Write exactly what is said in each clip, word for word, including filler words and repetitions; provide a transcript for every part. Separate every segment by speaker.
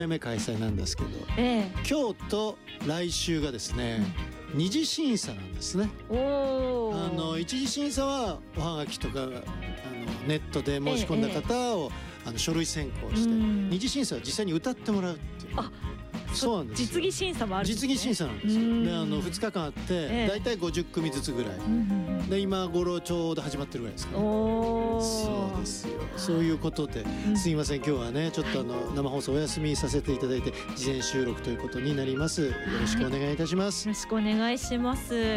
Speaker 1: 回目開催なんですけど、
Speaker 2: ええ、
Speaker 1: 今日と来週がですね、うん、二次審査なんですね。
Speaker 2: お
Speaker 1: あの一次審査はおはがきとかあのネットで申し込んだ方を、ええ、あの書類選考して、二次審査は実際に歌ってもらうっていう。
Speaker 2: あ、
Speaker 1: そうなんですよ。
Speaker 2: 実技審査もあるんですね。
Speaker 1: 実技審査なんですよ。で、あのふつかかんあって、ええ、だいたいごじゅっくみずつぐらい、うん、で今頃ちょうど始まってるぐらいですかね。
Speaker 2: お
Speaker 1: そうですよ。そういうことで、うん、すいません今日はねちょっとあの、はい、生放送お休みさせていただいて事前収録ということになります。よろしくお願いいたします。
Speaker 2: はい、よろしくお願いします。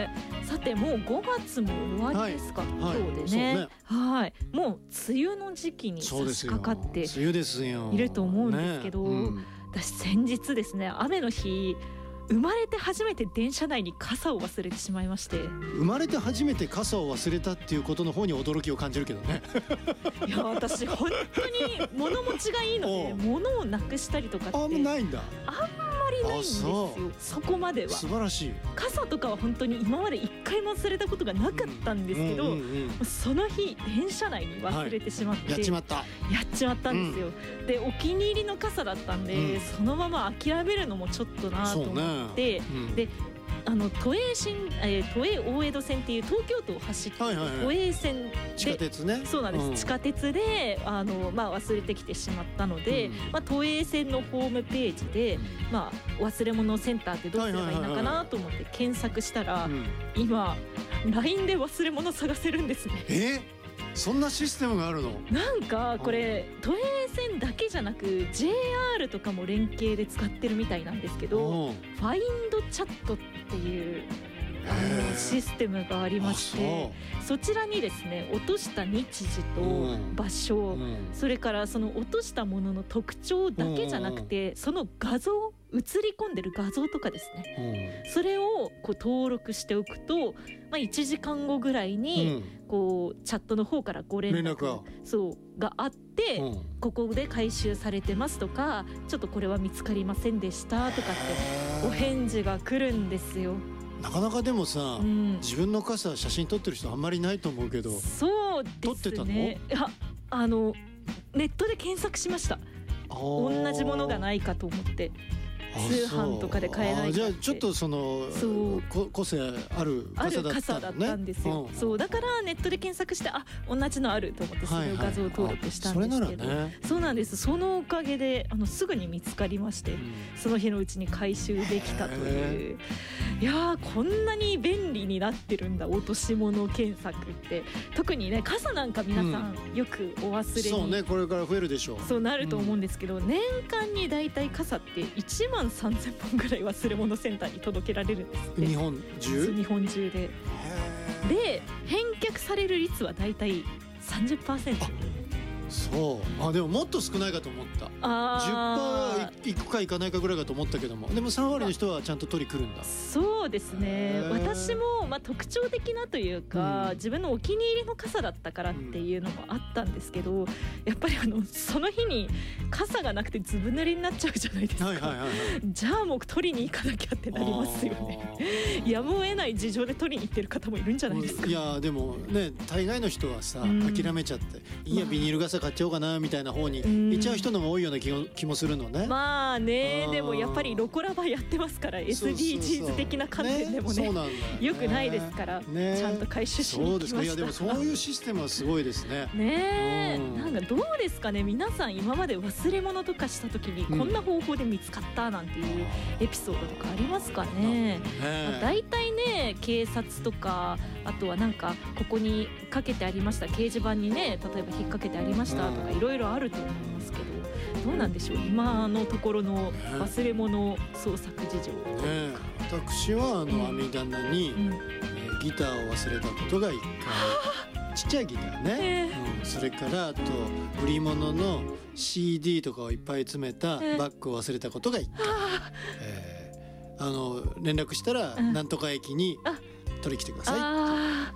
Speaker 2: さてもうごがつも終わりですか、はい、今日でね、はい、はい、もう梅雨の時期に差し掛かっていると思うんですけど、ね、うん、私先日ですね雨の日生まれて初めて電車内に傘を忘れてしまいまして。
Speaker 1: 生まれて初めて傘を忘れたっていうことの方に驚きを感じるけどね。
Speaker 2: いや私本当に物持ちがいいので物をなくしたりとかって
Speaker 1: あんまないんだ。
Speaker 2: あんまりないんですよ。 そ, そこまでは
Speaker 1: 素晴らしい。
Speaker 2: 傘とかは本当に今まで一回も忘れたことがなかったんですけど、うんうんうんうん、その日電車内に忘れてしまって、
Speaker 1: はい、やっちまった
Speaker 2: やっちまったんですよ、うん、でお気に入りの傘だったんで、うん、そのまま諦めるのもちょっとなと思って、ね、うん、であの都営新、えー、都営大江戸線っていう東京都を走っている都営線で、はいはいはい、
Speaker 1: 地下鉄ね。
Speaker 2: そうなんです、うん、地下鉄であの、まあ、忘れてきてしまったので、うん、まあ、都営線のホームページで、まあ、忘れ物センターってどうすればいいのかなと思って検索したら、うん、今 ライン で忘れ物探せるんですね。
Speaker 1: えそんなシステムがあるの？なん
Speaker 2: かこれ都営線だけじゃなく ジェイアール とかも連携で使ってるみたいなんですけど、ファインドチャットっていうあのシステムがありまして、 そ, そちらにですね落とした日時と場所、うんうん、それからその落としたものの特徴だけじゃなくて、うん、その画像映り込んでる画像とかですね、うん、それをこう登録しておくと、まあ、いちじかんごぐらいにこうチャットの方からご連絡そうがあって、うん、ここで回収されてますとかちょっとこれは見つかりませんでしたとかってお返事が来るんですよ。
Speaker 1: なかなかでもさ、うん、自分の傘写真撮ってる人あんまりないと思うけど。
Speaker 2: そうですね。
Speaker 1: 撮ってたの？い
Speaker 2: やあのネットで検索しました。同じものがないかと思って通販とかで買えないかって。
Speaker 1: じゃあちょっとそのそう個性ある傘だったのね。ある傘だったんですよ、うん、そうだからネットで検索してあ同じのあると思ってそれを画像登録したんですけど、はいはい、それならね、そうなんです。そのおかげであのすぐに見つかりまして、うん、その日のうちに回収できたという。いやーこんなに便利になってるんだ落とし物検索って。特にね傘なんか皆さんよくお忘れに、うん、そうねこれから増えるでしょう。
Speaker 2: そうなると思うんですけど、うん、年間にだいたい傘っていちまんさんぜんぽんぐらい忘れ物センターに届けられるんですって。
Speaker 1: 日本中？
Speaker 2: 日本中で。で返却される率はだいたい さんじゅっパーセント。
Speaker 1: そうあでももっと少ないかと思った。あ じゅっパーセント いくかいかないかぐらいかと思ったけども、でもさんわりの人はちゃんと取り来るんだ。
Speaker 2: そうですね。私も、まあ、特徴的なというか、うん、自分のお気に入りの傘だったからっていうのもあったんですけど、うん、やっぱりあのその日に傘がなくてずぶ濡れになっちゃうじゃないですか、はいはいはいはい、じゃあもう取りに行かなきゃってなりますよね。やむを得ない事情で取りに行ってる方もいるんじゃないですか。
Speaker 1: いやでもね大概の人はさ、うん、諦めちゃっていやビニール傘買っちゃおうかなみたいな方に行っちゃう人のも多いような気も、気もするのね。
Speaker 2: まあねでもやっぱりロコラバやってますから エスディージーズ 的な観点でも ね, ね, そうなんだよねよくないですから、ね、ちゃんと回収しに行きました。そうですか。いやでもそういうシステムはすごいですね。ねえ、うん、なんかどうですかね皆さん今まで忘れ物とかした時にこんな方法で見つかったなんていうエピソードとかありますかね。まあ、大体ね警察とかあとはなんかここにかけてありました掲示板にね例えば引っ掛けてありましたとかいろいろあると思いますけどどうなんでしょう今のところの忘れ物捜索事情、ね、
Speaker 1: 私はあの網棚に、うんえー、ギターを忘れたことがいっかいちっちゃいギターね、うん、それからあと売り物の シーディー とかをいっぱい詰めたバッグを忘れたことがいっかい、えー、あの連絡したらなんとか駅に取り来てください、
Speaker 2: あ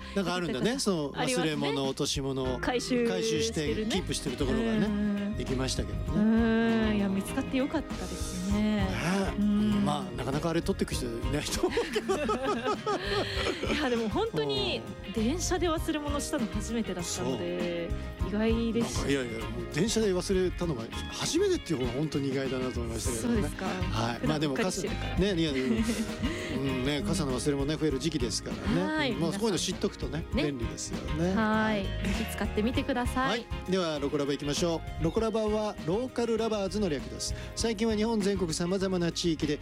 Speaker 3: なんかあるんだね、その忘れ物、ね、落とし物を回収してキープしてるところがねできましたけどね。
Speaker 2: うん、いや見つかってよかったですね。
Speaker 3: まあなかなかあれ取っていく人いないと思うけど
Speaker 2: いやでも本当に電車で忘れ物したの初めてだったので意外でした。
Speaker 3: いやいや、もう電車で忘れたのが初めてっていう方が本当に意外だなと思いましたけどね。
Speaker 2: そうですか。
Speaker 3: はい。まあでも傘ね、いや、うんね、傘の忘れ物ね増える時期ですからね。まあそういうの知っとくとね便利ですよね。
Speaker 2: はい。ぜひ使ってみてください。
Speaker 3: ではロコラバ行きましょう。ロコラバはローカルラバーズの略です。最近は日本全国さまざまな地域で